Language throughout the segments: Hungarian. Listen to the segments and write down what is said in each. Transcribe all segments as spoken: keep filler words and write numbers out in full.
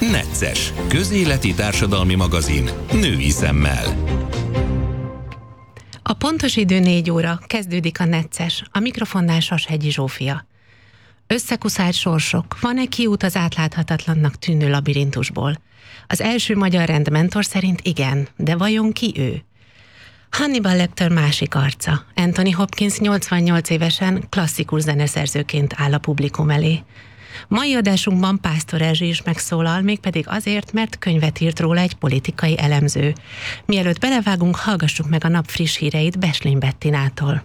Necces, közéleti társadalmi magazin, női szemmel. A pontos idő négy óra, kezdődik a Necces, a mikrofonnál Sashegyi Zsófia. Összekuszált sorsok, van-e kiút az átláthatatlannak tűnő labirintusból? Az első magyar rendmentor szerint igen, de vajon ki ő? Hannibal Lecter másik arca. Anthony Hopkins nyolcvannyolc évesen klasszikus zeneszerzőként áll a publikum elé. Mai adásunkban Pásztor Erzsi is megszólal, mégpedig azért, mert könyvet írt róla egy politikai elemző. Mielőtt belevágunk, hallgassuk meg a nap friss híreit Beslény Bettinától.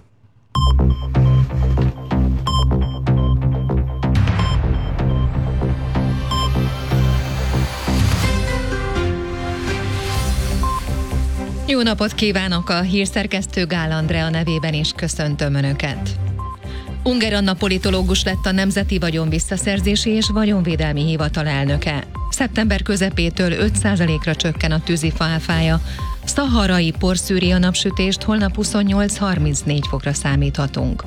Jó napot kívánok, a hírszerkesztő Gál Andrea nevében is köszöntöm Önöket. Unger Anna politológus lett a Nemzeti Vagyon Visszaszerzési és Vagyonvédelmi Hivatal elnöke. Szeptember közepétől öt százalékra csökken a tűzifa áfája. Szaharai porszűri a napsütést, holnap huszonnyolc-harmincnégy fokra számíthatunk.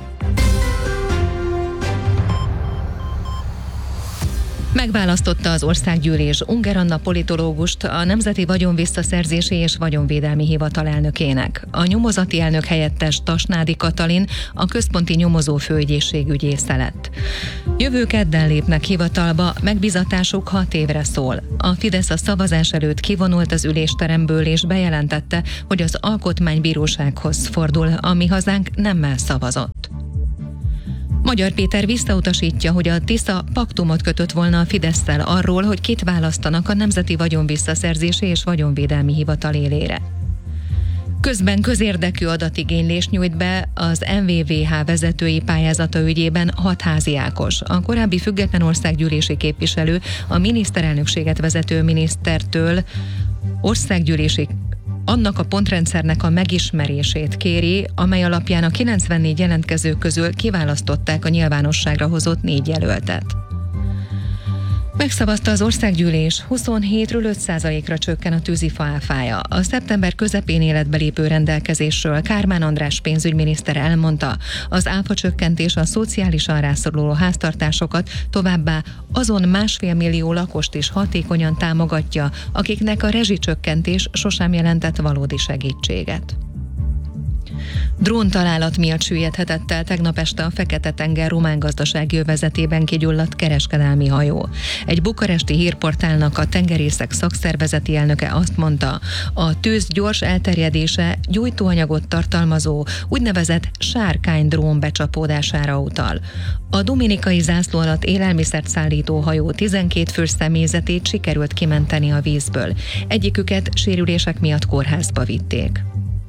Megválasztotta az országgyűlés Unger Anna politológust a Nemzeti Vagyon Visszaszerzési és Vagyonvédelmi Hivatal elnökének. A nyomozati elnök helyettes Tasnádi Katalin a központi nyomozó főügyészségügyésze lett. Jövő kedden lépnek hivatalba, megbízatásuk hat évre szól. A Fidesz a szavazás előtt kivonult az ülésteremből és bejelentette, hogy az Alkotmánybírósághoz fordul, a Mi Hazánk nemmel szavazott. Magyar Péter visszautasítja, hogy a Tisza paktumot kötött volna a Fidesszel arról, hogy kit választanak a Nemzeti Vagyon Visszaszerzési és Vagyonvédelmi Hivatal élére. Közben közérdekű adatigénylést nyújt be az em vé vé há vezetői pályázata ügyében hat Házi Ákos. A korábbi független országgyűlési képviselő a miniszterelnökséget vezető minisztertől országgyűlési annak a pontrendszernek a megismerését kéri, amely alapján a kilencvennégy jelentkező közül kiválasztották a nyilvánosságra hozott négy jelöltet. Megszavazta az országgyűlés, huszonhétről öt százalékra csökken a tűzifa áfája. A szeptember közepén életbe lépő rendelkezésről Kármán András pénzügyminiszter elmondta, az áfa csökkentés a szociálisan rászoruló háztartásokat, továbbá azon másfél millió lakost is hatékonyan támogatja, akiknek a rezsicsökkentés sosem jelentett valódi segítséget. Dróntalálat miatt süllyedhetett el tegnap este a Fekete-tenger román gazdasági övezetében kigyulladt kereskedelmi hajó. Egy bukaresti hírportálnak a tengerészek szakszervezeti elnöke azt mondta, a tűz gyors elterjedése gyújtóanyagot tartalmazó úgynevezett sárkány drón becsapódására utal. A dominikai zászló alatt élelmiszert szállító hajó tizenkét fős személyzetét sikerült kimenteni a vízből. Egyiküket sérülések miatt kórházba vitték.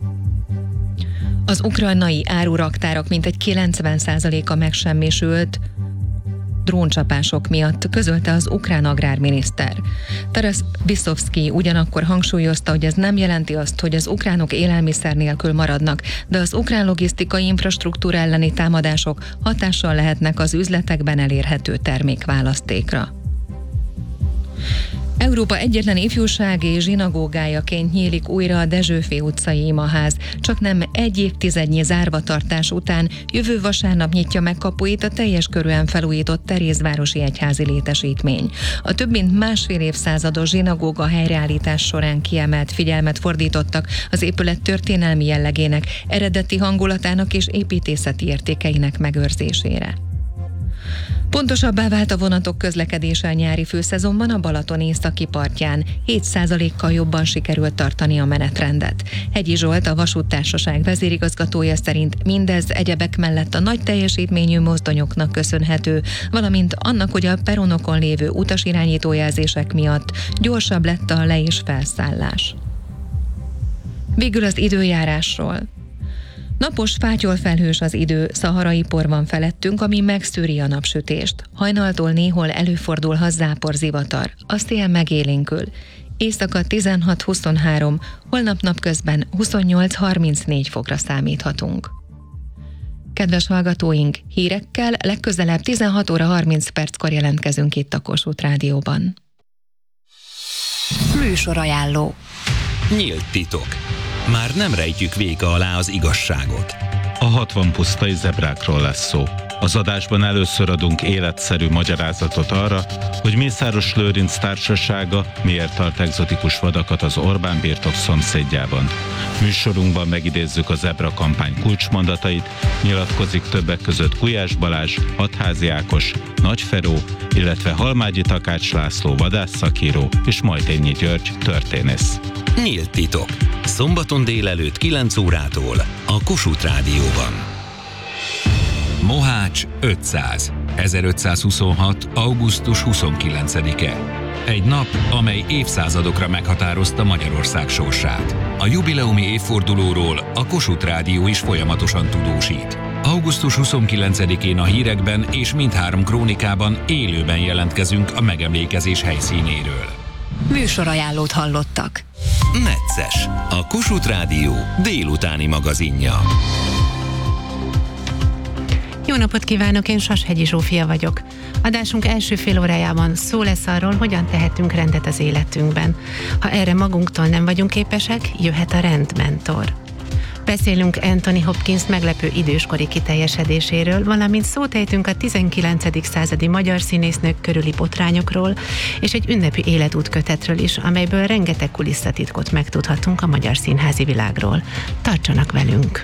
Az ukrajnai áruraktárak mintegy kilencven százaléka megsemmisült dróncsapások miatt, közölte az ukrán agrárminiszter. Taras Viszovszky ugyanakkor hangsúlyozta, hogy ez nem jelenti azt, hogy az ukránok élelmiszer nélkül maradnak, de az ukrán logisztikai infrastruktúra elleni támadások hatással lehetnek az üzletekben elérhető termékválasztékra. Európa egyetlen ifjúsági zsinagógájaként nyílik újra a Dezsőfé utcai imaház. Csak nem egy évtizednyi zárvatartás után jövő vasárnap nyitja meg kapuit a teljes körűen felújított Terézvárosi egyházi létesítmény. A több mint másfél évszázados zsinagóga helyreállítás során kiemelt figyelmet fordítottak az épület történelmi jellegének, eredeti hangulatának és építészeti értékeinek megőrzésére. Pontosabbá vált a vonatok közlekedése a nyári főszezonban a Balaton északi partján. hét százalékkal jobban sikerült tartani a menetrendet. Hegyi Zsolt, a vasúttársaság vezérigazgatója szerint mindez egyebek mellett a nagy teljesítményű mozdonyoknak köszönhető, valamint annak, hogy a peronokon lévő utasirányítójelzések miatt gyorsabb lett a le- és felszállás. Végül az időjárásról. Napos, fátyolfelhős az idő, szaharai por van felettünk, ami megszűri a napsütést. Hajnaltól néhol előfordulhat záporzivatar, azt ilyen megélénkül. Éjszaka tizenhat-huszonhárom, holnap napközben huszonnyolc-harmincnégy fokra számíthatunk. Kedves hallgatóink, hírekkel legközelebb tizenhat óra harminc perckor jelentkezünk itt a Kossuth Rádióban. Műsorajánló. Nyílt titok. Már nem rejtjük véka alá az igazságot. A hatvan pusztai zebrákról lesz szó. Az adásban először adunk életszerű magyarázatot arra, hogy Mészáros Lőrinc társasága miért tart egzotikus vadakat az Orbán birtok szomszédjában. Műsorunkban megidézzük a Zebra kampány kulcsmondatait, nyilatkozik többek között Gulyás Balázs, Hatházi Ákos, Nagy Feró, illetve Halmágyi Takács László vadászszakíró és Majtényi György történész. Nyílt titok. Szombaton délelőtt kilenc órától a Kossuth Rádióban. Mohács ötszáz. ezerötszázhuszonhat. augusztus huszonkilencedike. Egy nap, amely évszázadokra meghatározta Magyarország sorsát. A jubileumi évfordulóról a Kossuth Rádió is folyamatosan tudósít. augusztus huszonkilencedikén a hírekben és mindhárom krónikában élőben jelentkezünk a megemlékezés helyszínéről. Műsorajánlót hallottak. Necces, a Kossuth Rádió délutáni magazinja. Jó napot kívánok, én Sashegyi Zsófia vagyok. Adásunk első fél órájában szó lesz arról, hogyan tehetünk rendet az életünkben. Ha erre magunktól nem vagyunk képesek, jöhet a rendmentor. Beszélünk Anthony Hopkins meglepő időskori kiteljesedéséről, valamint szót ejtünk a tizenkilencedik századi magyar színésznők körüli botrányokról, és egy ünnepi életútkötetről is, amelyből rengeteg kulisszatitkot megtudhatunk a magyar színházi világról. Tartsanak velünk!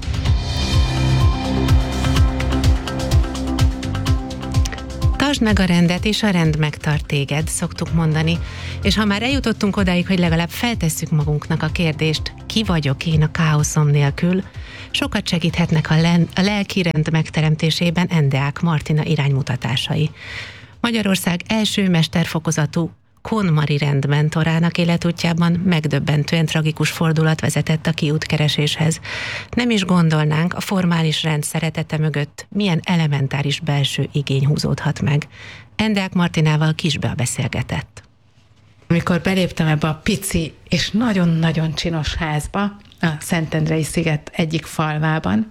Tartsd meg a rendet, és a rend megtart téged, szoktuk mondani. És ha már eljutottunk odáig, hogy legalább feltesszük magunknak a kérdést, ki vagyok én a káoszom nélkül, sokat segíthetnek a, len- a lelki rend megteremtésében Endeák Martina iránymutatásai. Magyarország első mesterfokozatú KonMari rendmentorának életútjában megdöbbentően tragikus fordulat vezetett a kiútkereséshez. Nem is gondolnánk, a formális rend szeretete mögött milyen elementáris belső igény húzódhat meg. Endeák Martinával Kisbea beszélgetett. Amikor beléptem ebbe a pici és nagyon-nagyon csinos házba, a Szentendrei sziget egyik falvában,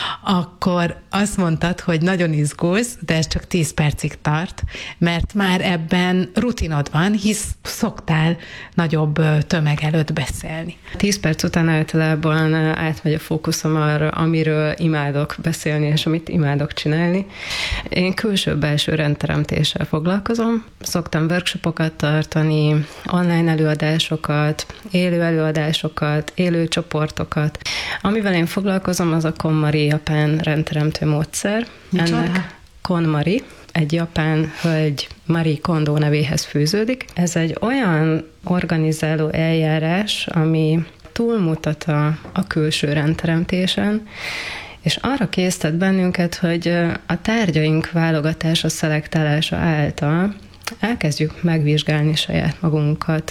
akkor azt mondtad, hogy nagyon izgulsz, de ez csak tíz percig tart, mert már ebben rutinod van, hisz szoktál nagyobb tömeg előtt beszélni. Tíz perc után általában átmegy a fókuszom arra, amiről imádok beszélni, és amit imádok csinálni. Én külső-belső rendteremtéssel foglalkozom. Szoktam workshopokat tartani, online előadásokat, élő előadásokat, élő csoportokat. Amivel én foglalkozom, az a KonMari japán rendteremtő módszer. Ennek KonMari egy japán hölgy Marie Kondo nevéhez fűződik. Ez egy olyan organizáló eljárás, ami túlmutat a, a külső rendteremtésen, és arra késztet bennünket, hogy a tárgyaink válogatása, szelektálása által elkezdjük megvizsgálni saját magunkat.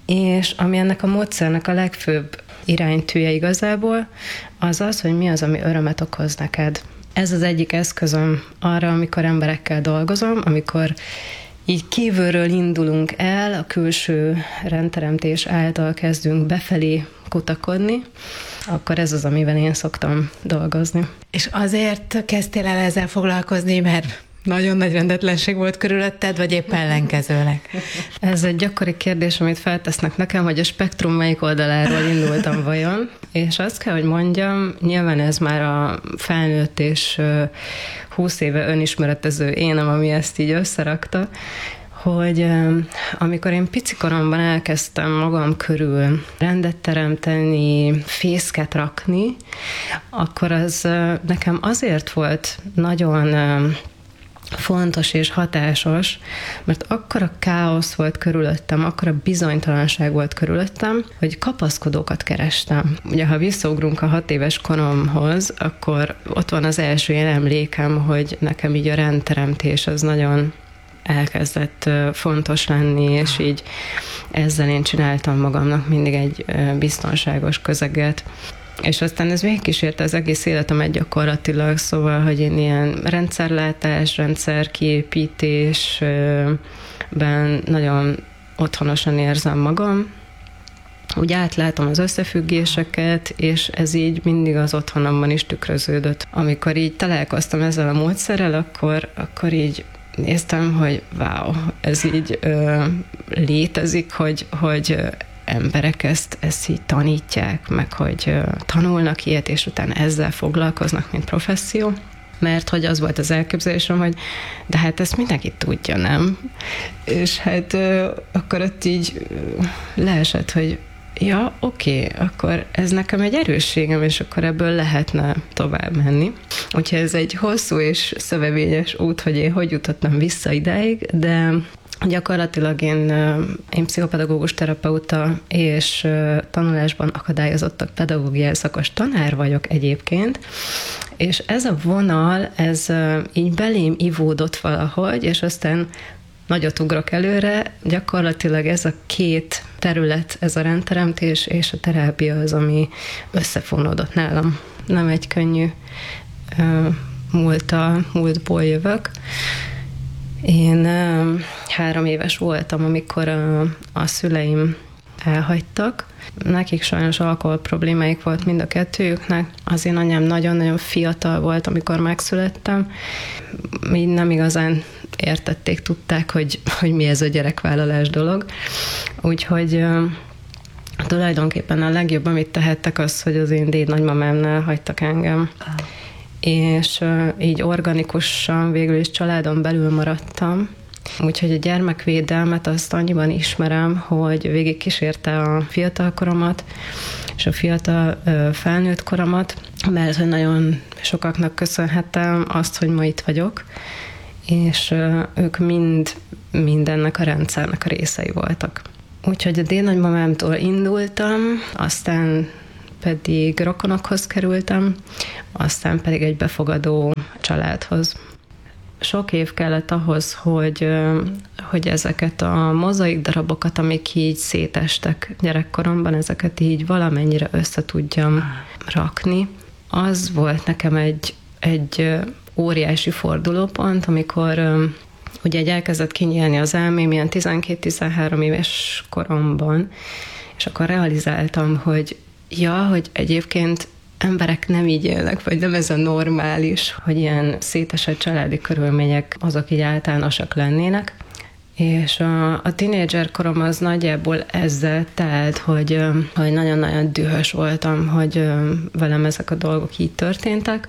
És ami ennek a módszernek a legfőbb iránytűje igazából, az az, hogy mi az, ami örömet okoz neked. Ez az egyik eszközöm arra, amikor emberekkel dolgozom, amikor így kívülről indulunk el, a külső rendteremtés által kezdünk befelé kutakodni, akkor ez az, amivel én szoktam dolgozni. És azért kezdtél el ezzel foglalkozni, mert nagyon nagy rendetlenség volt körülötted, vagy épp ellenkezőleg? Ez egy gyakori kérdés, amit feltesznek nekem, hogy a spektrum melyik oldaláról indultam vajon, és azt kell, hogy mondjam, nyilván ez már a felnőtt és húsz éve önismeretező énem, ami ezt így összerakta, hogy amikor én picikoromban elkezdtem magam körül rendet teremteni, fészket rakni, akkor az nekem azért volt nagyon fontos és hatásos, mert akkora káosz volt körülöttem, akkora bizonytalanság volt körülöttem, hogy kapaszkodókat kerestem. Ugye, ha visszaugrunk a hat éves koromhoz, akkor ott van az első ilyen emlékem, hogy nekem így a rendteremtés az nagyon elkezdett fontos lenni, és így ezzel én csináltam magamnak mindig egy biztonságos közeget. És aztán ez végigkísérte az egész életemet gyakorlatilag, szóval, hogy én ilyen rendszerlátás, rendszerkiépítésben nagyon otthonosan érzem magam. Úgy átlátom az összefüggéseket, és ez így mindig az otthonomban is tükröződött. Amikor így találkoztam ezzel a módszerrel, akkor, akkor így néztem, hogy wow, ez így ö, létezik, hogy, hogy emberek ezt, ezt így tanítják, meg hogy tanulnak ilyet, és utána ezzel foglalkoznak, mint professzió. mert hogy az volt az elképzelésem, hogy de hát ezt mindenki tudja, nem? És hát akkor ott így leesett, hogy ja, oké, okay, akkor ez nekem egy erősségem, és akkor ebből lehetne tovább menni. Úgyhogy ez egy hosszú és szövevényes út, hogy én hogy jutottam vissza idáig, de gyakorlatilag én, én pszichopedagógus terapeuta és tanulásban akadályozottak pedagógiai szakos tanár vagyok egyébként, és ez a vonal, ez így belém ivódott valahogy, és aztán nagyot ugrok előre, gyakorlatilag ez a két terület, ez a rendteremtés és a terápia az, ami összefonódott nálam. Nem egy könnyű múlt a múltból jövök. Én három éves voltam, amikor a, a szüleim elhagytak. Nekik sajnos alkohol problémáik volt mind a kettőjüknek. Az én anyám nagyon-nagyon fiatal volt, amikor megszülettem. Így nem igazán értették, tudták, hogy, hogy mi ez a gyerekvállalás dolog. Úgyhogy uh, tulajdonképpen a legjobb, amit tehettek, az, hogy az én déd nagymamámnál hagytak engem. Ah. És uh, így organikusan végül is családon belül maradtam. Úgyhogy a gyermekvédelmet azt annyiban ismerem, hogy végig kísérte a fiatalkoromat és a fiatal uh, felnőtt koromat, mert hogy nagyon sokaknak köszönhetem azt, hogy ma itt vagyok, és uh, ők mind mindennek a rendszernek a részei voltak. Úgyhogy a dédnagymamámtól indultam, aztán pedig rokonokhoz kerültem, aztán pedig egy befogadó családhoz. Sok év kellett ahhoz, hogy, hogy ezeket a mozaik darabokat, amik így szétestek gyerekkoromban, ezeket így valamennyire össze tudjam rakni. Az volt nekem egy, egy óriási fordulópont, amikor ugye egy elkezdett kinyílni az elmém ilyen tizenkét-tizenhárom éves koromban, és akkor realizáltam, hogy ja, hogy egyébként emberek nem így élnek, vagy nem ez a normális, hogy ilyen szétesett családi körülmények azok így általánosak lennének. És a, a tínédzser korom az nagyjából ezzel telt, hogy, hogy nagyon-nagyon dühös voltam, hogy velem ezek a dolgok így történtek.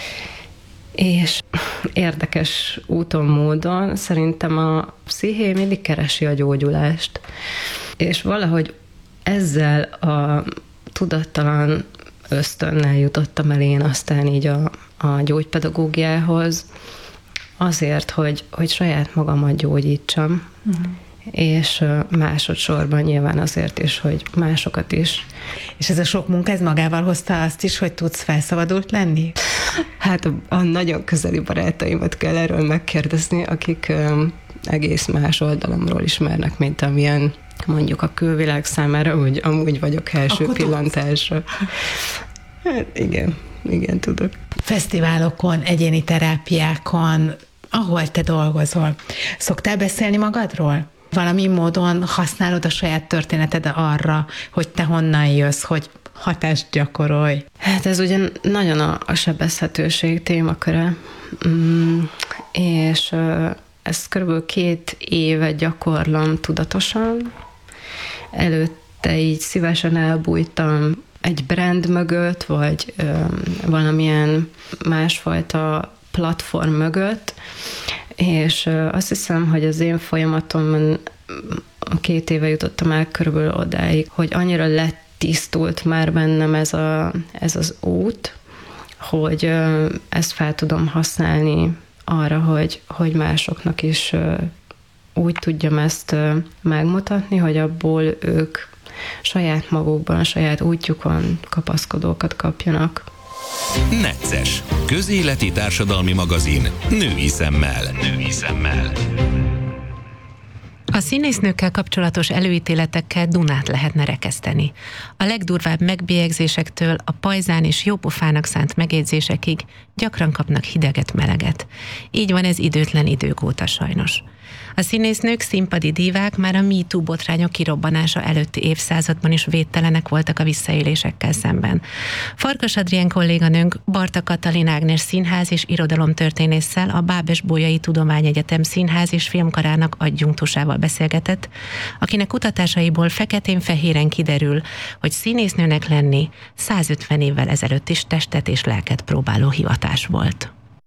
És érdekes úton, módon szerintem a psziché mindig keresi a gyógyulást. És valahogy ezzel a tudattalan ösztönnel jutottam el én aztán így a, a gyógypedagógiához, azért, hogy, hogy saját magamat gyógyítsam, uh-huh. és másodszorban nyilván azért is, hogy másokat is. És ez a sok munka, ez magával hozta azt is, hogy tudsz felszabadult lenni? Hát a, a nagyon közeli barátaimat kell erről megkérdezni, akik um, egész más oldalomról ismernek, mint amilyen mondjuk a külvilág számára, hogy amúgy vagyok első Akkor pillantásra. Hát igen, igen, tudok. Fesztiválokon, egyéni terápiákon, ahol te dolgozol, szoktál beszélni magadról? Valami módon használod a saját történeted arra, hogy te honnan jössz, hogy hatást gyakorolj? Hát ez ugye nagyon a, a sebezhetőség témaköre, mm, és ezt körülbelül két éve gyakorlom tudatosan. Előtte így szívesen elbújtam egy brand mögött, vagy ö, valamilyen másfajta platform mögött, és ö, azt hiszem, hogy az én folyamatomban két éve jutottam el körülbelül odáig, hogy annyira letisztult már bennem ez, a, ez az út, hogy ö, ezt fel tudom használni arra, hogy, hogy másoknak is ö, úgy tudjam ezt ö, megmutatni, hogy abból ők saját magukban, saját útjukon kapaszkodókat kapjanak. Necces. Közéleti társadalmi magazin. Női szemmel. Női szemmel. A színésznőkkel kapcsolatos előítéletekkel Dunát lehetne rekeszteni. A legdurvább megbélyegzésektől a pajzán és jópofának szánt megjegyzésekig gyakran kapnak hideget-meleget. Így van ez időtlen idők óta sajnos. A színésznők, színpadi dívák már a MeToo botrányok kirobbanása előtti évszázadban is védtelenek voltak a visszaélésekkel szemben. Farkas Adrián kolléganőnk Barta Katalin Ágnes színház és irodalomtörténésszel, a Bábes-Bolyai Tudományegyetem Színház és Filmkarának adjunktusával beszélgetett, akinek kutatásaiból feketén-fehéren kiderül, hogy színésznőnek lenni százötven évvel ezelőtt is testet és lelket próbáló hivatás volt.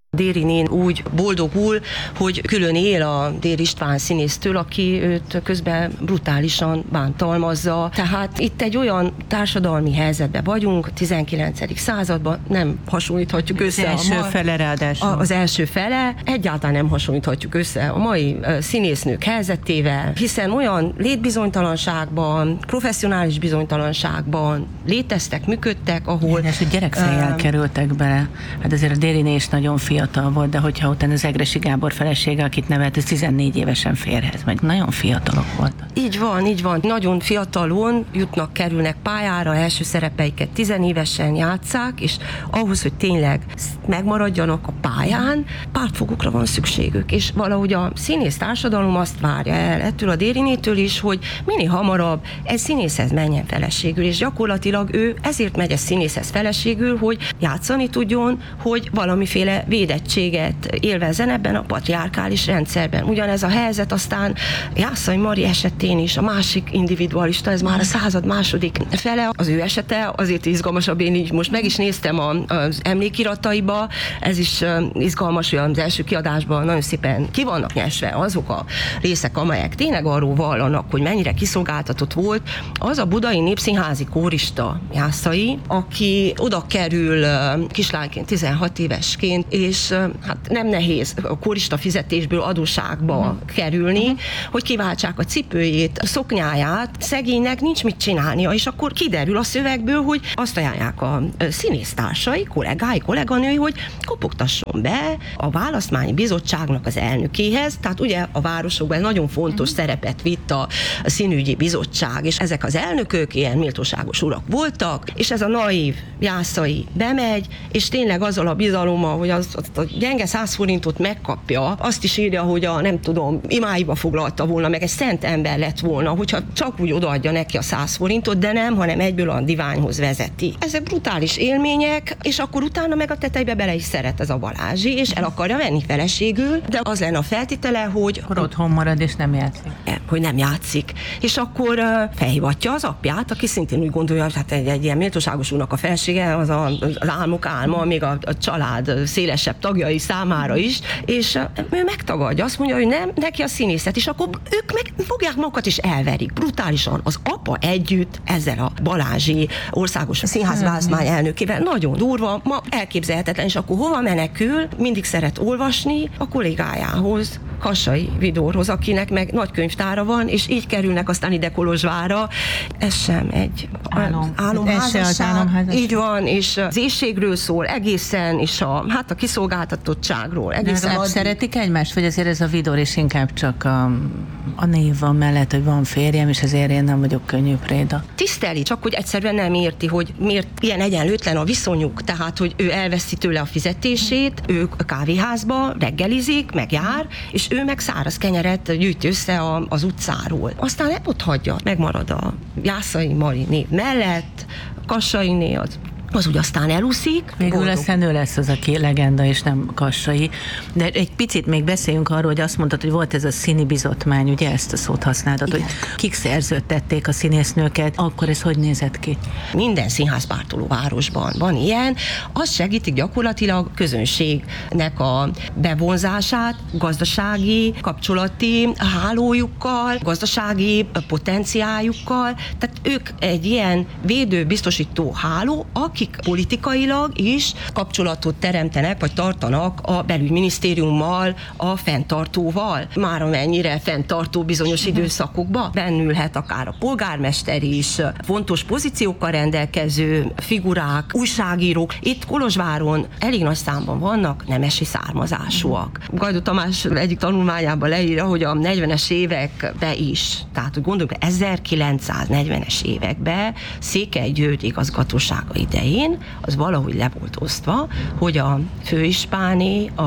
Déri nén úgy boldogul, hogy külön él a Dér István színésztől, aki őt közben brutálisan bántalmazza. Tehát itt egy olyan társadalmi helyzetben vagyunk, a tizenkilencedik században, nem hasonlíthatjuk össze. Az első a ma, fele ráadásul. Az első fele, egyáltalán nem hasonlíthatjuk össze a mai színésznők helyzetével, hiszen olyan létbizonytalanságban, professzionális bizonytalanságban léteztek, működtek, ahol... És hogy gyerekfejjel uh, kerültek bele. Hát azért a Déri né is nagyon fiatal volt, de hogyha utána az Egressy Gábor felesége, akit nevelt, ez tizennégy évesen férhez megy. Nagyon fiatalok voltak. Így van, így van. Nagyon fiatalon jutnak, kerülnek pályára, első szerepeiket tizenévesen játsszák, és ahhoz, hogy tényleg megmaradjanak a pályán, pártfogukra van szükségük. És valahogy a színész társadalom azt várja el ettől a Déri nétől is, hogy minél hamarabb egy színészhez menjen feleségül, és gyakorlatilag ő ezért megy egy színészhez feleségül, hogy játszani tudjon, hogy valamiféle védettséget élvezzen ebben a patriarkális rendszerben. Ugyanez a helyzet aztán Jászai Mari esetén is, a másik individualista, ez már a század második fele. Az ő esete azért izgalmasabb, én így most meg is néztem a, az emlékirataiba, ez is izgalmas, hogy az első kiadásban nagyon szépen ki vannak nyesve azok a részek, amelyek tényleg arról vallanak, hogy mennyire kiszolgáltatott volt. Az a budai népszínházi kórista Jászai, aki oda kerül kislányként, tizenhat évesként, és hát nem nehéz a kórista fizetésből adósságba uh-huh. kerülni, uh-huh. hogy kiváltsák a cipőjét, a szoknyáját, szegénynek nincs mit csinálnia, és akkor kiderül a szövegből, hogy azt ajánlják a színésztársai, kollégái, kolléganői, hogy kopogtasson be a választmányi bizottságnak az elnökéhez, tehát ugye a városokban nagyon fontos uh-huh. szerepet vitt a színügyi bizottság, és ezek az elnökök ilyen méltóságos urak voltak, és ez a naív Jászai bemegy, és tényleg azzal a bizalommal, hogy az, az a gyenge száz forintot megkapja, azt is írja, hogy a nem tudom, imáiba foglalta volna, meg egy szent ember lett volna, hogyha csak úgy odaadja neki a száz forintot, de nem, hanem egyből a diványhoz vezeti. Ezek brutális élmények, és akkor utána meg a tetejbe bele is szeret ez a Balázsi, és el akarja venni feleségül, de az lenne a feltétele, hogy... Akkor otthon marad, és nem játszik. Hogy nem játszik. És akkor uh, felhívatja az apját, aki szintén úgy gondolja, hogy hát egy, egy ilyen méltóságos úrnak a felesége, az a, az álmok álma, még a, a család szélesebb tagjai számára is, és uh, ő megtagadja, azt mondja, hogy nem, neki a színészet, és akkor ők meg fogják magukat és elverik brutálisan. Az apa együtt ezzel a Balázsi országos színház választmány elnökével, nagyon durva, ma elképzelhetetlen, és akkor hova menekül, mindig szeret olvasni a kollégájához, Kassai Vidorhoz, akinek meg nagy könyvtára van, és így kerülnek aztán ide Kolozsvárra. Ez sem egy álom. álomházasság. Így van, és az éhségről szól egészen, és a, hát a kiszolgáltatottságról. Egészen ad... Szeretik egymást, vagy azért ez a Vidor is inkább csak a, a név van mellett, hogy van férjem, és ezért én nem vagyok könnyű préda. Tiszteli, csak hogy egyszerűen nem érti, hogy miért ilyen egyenlőtlen a viszonyuk, tehát, hogy ő elveszi tőle a fizetését, ő a kávéházba reggelizik, megjár, és ő meg száraz kenyeret gyűjt össze a, az utcáról. Aztán ott hagyja, megmarad a Jászai Mari név mellett, Kassainé az az úgy aztán elúszik. Végül aztán ő lesz az, aki legenda, és nem Kassai. De egy picit még beszéljünk arról, hogy azt mondtad, hogy volt ez a színi bizotmány, ugye ezt a szót használtad, igen, hogy kik szerződtették a színésznőket, akkor ez hogy nézett ki? Minden színházpártoló városban van ilyen, az segítik gyakorlatilag közönségnek a bevonzását, gazdasági, kapcsolati hálójukkal, gazdasági potenciáljukkal, tehát ők egy ilyen védőbiztosító háló, akik politikailag is kapcsolatot teremtenek, vagy tartanak a belügyminisztériummal, a fenntartóval. Már amennyire fenntartó bizonyos időszakokban bennülhet akár a polgármester is, fontos pozíciókkal rendelkező figurák, újságírók. Itt Kolozsváron elég nagy számban vannak nemesi származásúak. Gajdó Tamás egyik tanulmányában leírja, hogy a negyvenes években is, tehát hogy gondoljuk, ezerkilencszáznegyvenes években Székely György igazgatósága idején, az valahogy le volt osztva, hogy a főispáné, a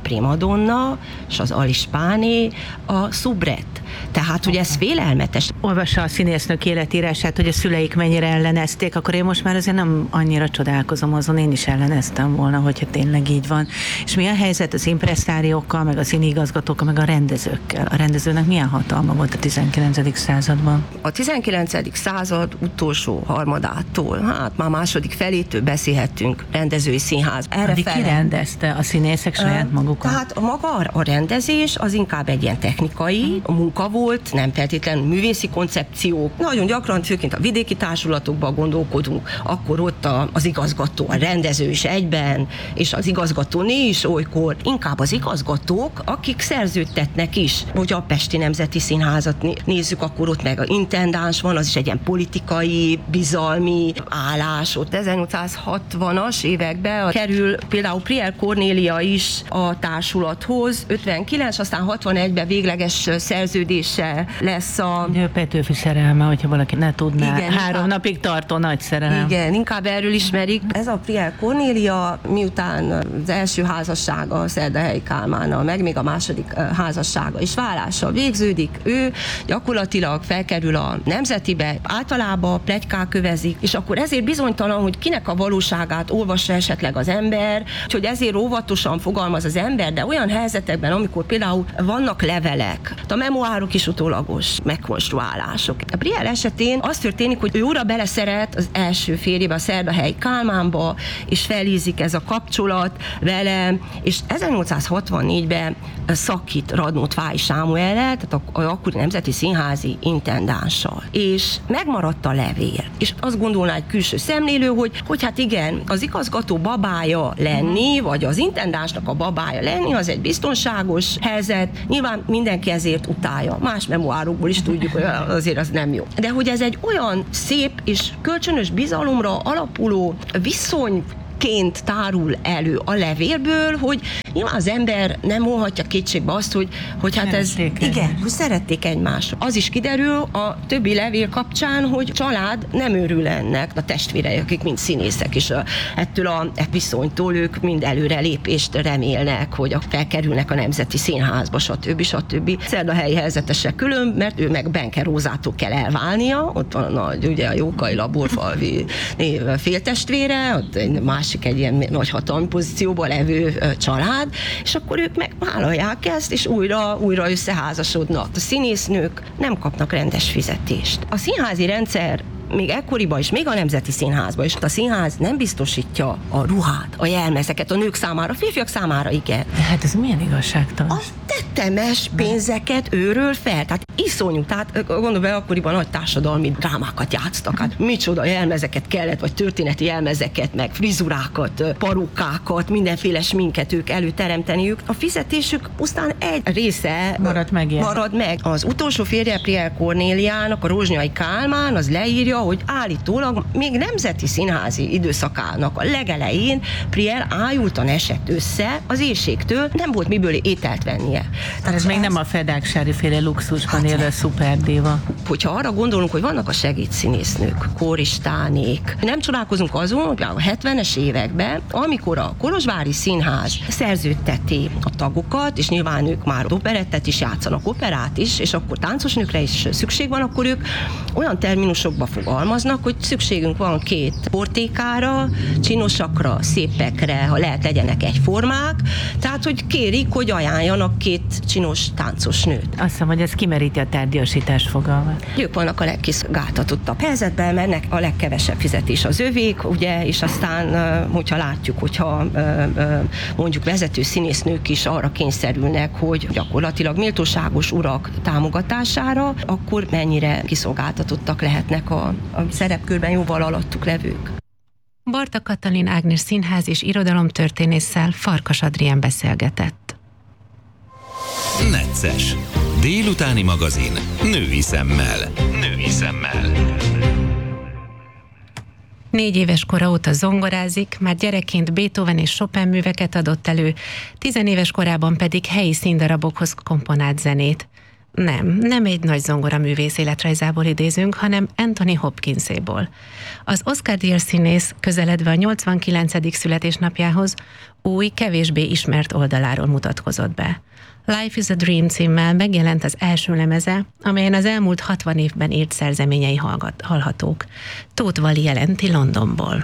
primadonna, és az alispáné a szubret. Tehát, hogy ez félelmetes. Olvassa a színésznők életírását, hogy a szüleik mennyire ellenezték, akkor én most már azért nem annyira csodálkozom azon, én is elleneztem volna, hogyha tényleg így van. És mi a helyzet az impresszáriókkal, meg a színigazgatókkal, meg a rendezőkkel? A rendezőnek milyen hatalma volt a tizenkilencedik században? A tizenkilencedik század utolsó harmadától, hát már második felétől beszélhettünk rendezői színház. Erre Addig ki rendezte a színészek saját magukat? Tehát maga a rendezés az inkább egy ilyen technikai a munka volt, nem feltétlenül művészi koncepciók. Nagyon gyakran, főként a vidéki társulatokban gondolkodunk, akkor ott a, az igazgató, a rendező is egyben, és az igazgatóné is olykor inkább az igazgatók, akik szerződtetnek is. Hogyha a Pesti Nemzeti Színházat nézzük, akkor ott meg a intendáns van, az is egy ilyen politikai, bizalmi állás. Ott ezernyolcszázhatvanas években kerül például Priel Kornélia is a társulathoz, ötvenkilenc, aztán hatvanegyben végleges szerződése lesz a... Petőfi szerelme, hogyha valaki ne tudná. Igen, három inkább, napig tartó nagy szerelem. Igen, inkább erről ismerik. Ez a Priel Kornélia, miután az első házassága Szerdahelyi Kálmánnal, meg még a második házassága is válással végződik, ő gyakorlatilag felkerül a Nemzetibe, általában pletykák kövezik, és akkor ezért bizonytalan, hogy kinek a valóságát olvassa esetleg az ember, hogy ezért óvatosan fogalmaz az ember, de olyan helyzetekben, amikor például vannak levelek, a memoárok is utólagos megkonstruálások. A Priel esetén az történik, hogy ő óra beleszeret az első férjébe, a Szerdahelyi Kálmánba, és felízik ez a kapcsolat vele, és ezernyolcszázhatvannégyben szakít Radnót Fáy Sámuellel, tehát a, a akkori Nemzeti Színházi intendánssal. És megmaradt a levél. És azt gondolná egy külső szemlélő, hogy, hogy hát igen, az igazgató babája lenni, vagy az intendánsnak a babája lenni, az egy biztonságos helyzet, nyilván mindenki ezért utálja. Más memoárokból is tudjuk, hogy azért az nem jó. De hogy ez egy olyan szép és kölcsönös bizalomra alapuló viszony ként tárul elő a levélből, hogy nyilván az ember nem mondhatja kétségbe azt, hogy, hogy hát ez, igen, hogy szerették egymást. Az is kiderül a többi levél kapcsán, hogy család nem örül ennek, a testvérei, akik mind színészek, és a, ettől a viszonytól ők mind előre lépést remélnek, hogy a, felkerülnek a Nemzeti Színházba, stb. stb. Szerdahelyi helyzetesek külön, mert ő meg Benke Rózától kell elválnia, ott van a nagy, ugye a Jókai Laborfalvi féltestvére, ott egy más egy ilyen nagy hatalmi pozícióban levő család, és akkor ők megvállalják ezt, és újra, újra összeházasodnak. A színésznők nem kapnak rendes fizetést. A színházi rendszer még ekkoriban is, még a Nemzeti Színházban is, a színház nem biztosítja a ruhát, a jelmezeket a nők számára, a férfiak számára igen. De hát ez milyen igazságtalan? A tetemes pénzeket őről fel, tehát iszonyú, tehát gondolom be, akkoriban nagy társadalmi drámákat játsztak, hát micsoda jelmezeket kellett, vagy történeti jelmezeket, meg frizurákat, parukákat, mindenféle sminket ők előteremteniük. A fizetésük pusztán egy része marad meg. Ilyen. Marad meg. Az utolsó férje Priel Kornéliának, a Rozsnyai Kálmán, az leírja, hogy állítólag még nemzeti színházi időszakának a legelején Priel ájultan esett össze az éhségtől, nem volt miből ételt vennie. Tehát ez még nem a fedáksári féle luxusban hát, élő szuperdíva. Hogyha arra gondolunk, hogy vannak a segédszínésznők, kóristánék, nem csodálkozunk azon, hogy a hetvenes években, amikor a Kolozsvári Színház szerződteti a tagokat, és nyilván ők már operettet is játszanak, operát is, és akkor táncosnőkre is szükség van, akkor ők olyan terminusokba fogalmaznak, hogy szükségünk van két portékára, csinosakra, szépekre, ha lehet legyenek egyformák, tehát hogy kérik, hogy ajánljanak két csinos táncos nőt. Azt hiszem, hogy ez kimeríti a tárgyasítás fogalmát. Ők vannak a legkiszolgáltatottabb helyzetben, mert a legkevesebb fizetés az övék, ugye, és aztán, hogyha látjuk, hogyha mondjuk vezető színésznők is arra kényszerülnek, hogy gyakorlatilag méltóságos urak támogatására, akkor mennyire kiszolgáltatottak lehetnek a, a szerepkörben jóval alattuk levők. Barta Katalin Ágnes színház és irodalomtörténésszel Farkas Adrien beszélgetett. Necces. Délutáni magazin. Női szemmel. Női szemmel. Négy éves kora óta zongorázik, már gyerekként Beethoven és Chopin műveket adott elő, tizenéves korában pedig helyi színdarabokhoz komponált zenét. Nem, nem egy nagy zongoraművész életrajzából idézünk, hanem Anthony Hopkinséból. Az Oscar-díjas színész közeledve a nyolcvankilencedik születésnapjához új, kevésbé ismert oldaláról mutatkozott be. Life is a Dream címmel megjelent az első lemeze, amelyen az elmúlt hatvan évben írt szerzeményei hallgat, hallhatók. Tóth Vali jelenti Londonból.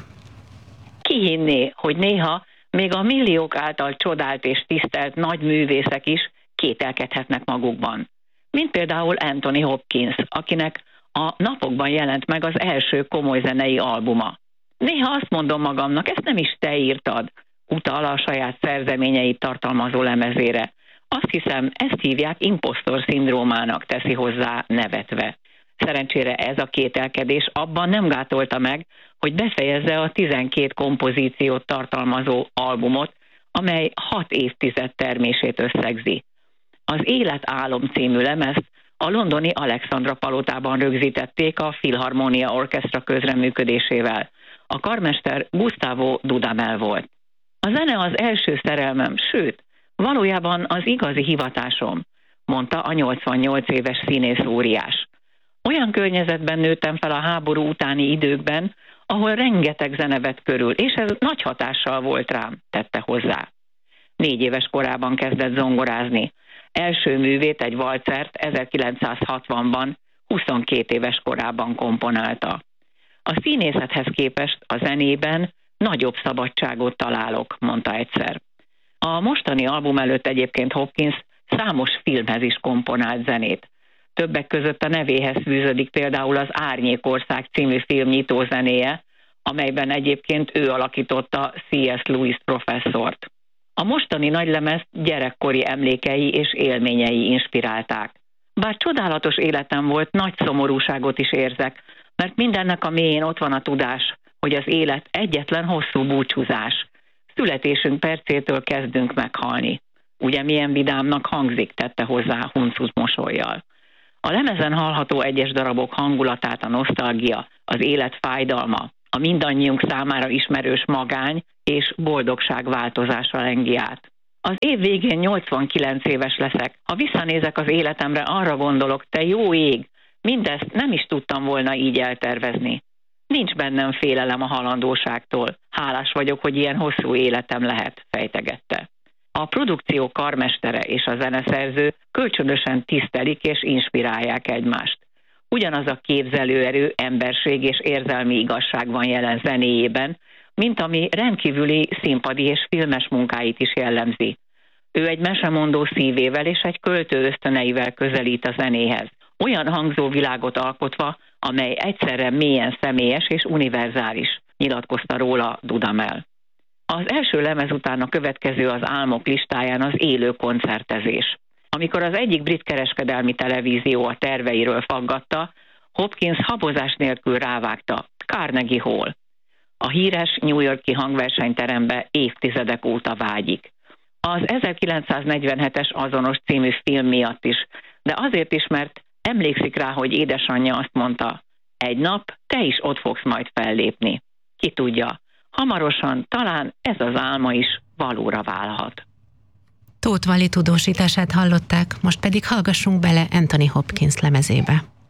Ki hinné, hogy néha még a milliók által csodált és tisztelt nagy művészek is kételkedhetnek magukban. Mint például Anthony Hopkins, akinek a napokban jelent meg az első komoly zenei albuma. Néha azt mondom magamnak, ezt nem is te írtad, utal a saját szerzeményeit tartalmazó lemezére. Azt hiszem, ezt hívják imposztor szindrómának, teszi hozzá nevetve. Szerencsére ez a kételkedés abban nem gátolta meg, hogy befejezze a tizenkét kompozíciót tartalmazó albumot, amely hat évtized termését összegzi. Az Élet álom című lemezt a londoni Alexandra palotában rögzítették a Philharmonia Orchestra közreműködésével. A karmester Gustavo Dudamel volt. A zene az első szerelmem, sőt, valójában az igazi hivatásom, mondta a nyolcvannyolc éves színész óriás. Olyan környezetben nőttem fel a háború utáni időkben, ahol rengeteg zene vett körül, és ez nagy hatással volt rám, tette hozzá. Négy éves korában kezdett zongorázni. Első művét, egy valcert ezerkilencszázhatvanban, huszonkét éves korában komponálta. A színészethez képest a zenében nagyobb szabadságot találok, mondta egyszer. A mostani album előtt egyébként Hopkins számos filmhez is komponált zenét. Többek között a nevéhez fűződik például az Árnyékország című film nyitózenéje, amelyben egyébként ő alakította C S Lewis professzort. A mostani nagylemezt gyerekkori emlékei és élményei inspirálták. Bár csodálatos életem volt, nagy szomorúságot is érzek, mert mindennek a mélyén ott van a tudás, hogy az élet egyetlen hosszú búcsúzás. Születésünk percétől kezdünk meghalni. Ugye milyen vidámnak hangzik, tette hozzá huncut mosollyal. A lemezen hallható egyes darabok hangulatát a nosztalgia, az élet fájdalma, a mindannyiunk számára ismerős magány és boldogság változása lengi át. Az év végén nyolcvankilenc éves leszek. Ha visszanézek az életemre, arra gondolok, te jó ég, mindezt nem is tudtam volna így eltervezni. Nincs bennem félelem a halandóságtól. Hálás vagyok, hogy ilyen hosszú életem lehet, fejtegette. A produkció karmestere és a zeneszerző kölcsönösen tisztelik és inspirálják egymást. Ugyanaz a képzelőerő, emberség és érzelmi igazság van jelen zenéjében, mint ami rendkívüli színpadi és filmes munkáit is jellemzi. Ő egy mesemondó szívével és egy költő ösztöneivel közelít a zenéhez, olyan hangzó világot alkotva, amely egyszerre mélyen személyes és univerzális, nyilatkozta róla Dudamel. Az első lemez után a következő az álmok listáján az élő koncertezés. Amikor az egyik brit kereskedelmi televízió a terveiről faggatta, Hopkins habozás nélkül rávágta: Carnegie Hall. A híres New York-i hangversenyterembe évtizedek óta vágyik. Az ezerkilencszáznegyvenhetes Azonos című film miatt is, de azért is, mert emlékszik rá, hogy édesanyja azt mondta: egy nap te is ott fogsz majd fellépni. Ki tudja, hamarosan talán ez az álma is valóra válhat. Tóth Vali tudósítását hallották, most pedig hallgassunk bele Anthony Hopkins lemezébe.